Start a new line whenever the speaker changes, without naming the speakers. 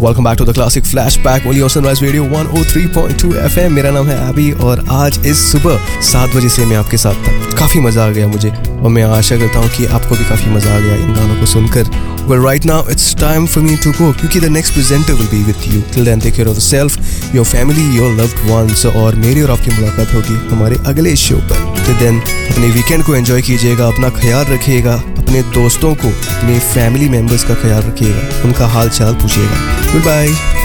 Welcome back to the classic flashback only on sunrise radio 103.2 FM। मेरा नाम है अभी और आज इस सुबह 7 बजे से मैं आपके साथ था। काफ़ी मज़ा आ गया मुझे और मैं आशा करता हूँ कि आपको भी काफ़ी मज़ा आ गया इन गानों को सुनकर। Well, right now it's time for me to go क्योंकि the next presenter will be with you. Till then, take care of yourself, your family, your loved ones और मेरी और आपकी मुलाकात होगी हमारे अगले शो पर। Till then, अपने वीकेंड को एंजॉय कीजिएगा, अपना ख्याल रखिएगा, अपने दोस्तों को, अपने फैमिली मेम्बर्स का ख्याल रखिएगा, उनका हाल चाल पूछिएगा। Good bye.